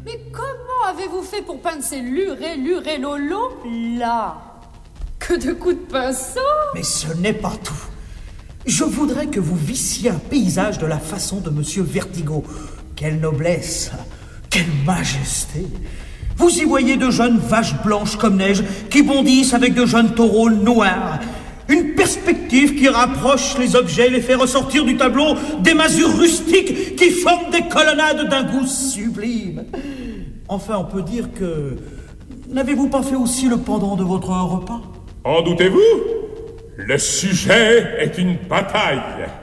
Mais comment avez-vous fait pour peindre ces luré-luré-lolo là? Que de coups de pinceau! Mais ce n'est pas tout. Je voudrais que vous vissiez un paysage de la façon de Monsieur Vertigo. Quelle noblesse! Quelle majesté! Vous y voyez de jeunes vaches blanches comme neige qui bondissent avec de jeunes taureaux noirs. Une perspective qui rapproche les objets et les fait ressortir du tableau des masures rustiques qui forment des colonnades d'un goût sublime. Enfin, on peut dire que... N'avez-vous pas fait aussi le pendant de votre repas? En doutez-vous? Le sujet est une bataille.